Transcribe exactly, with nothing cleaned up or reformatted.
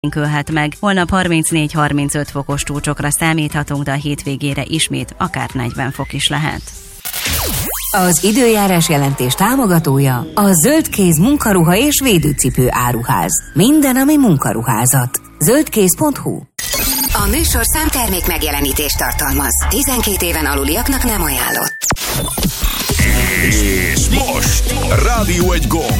Külhet meg. Holnap harmincnégy-harmincöt fokos csúcsokra számíthatunk, de a hétvégére ismét akár negyven fok is lehet. Az időjárás jelentés támogatója a Zöldkéz munkaruha és védőcipő áruház. Minden, ami munkaruházat. zöldkéz pont hu. A műsor számtermék megjelenítést tartalmaz. tizenkét éven aluliaknak nem ajánlott. És most Rádió egy gomb.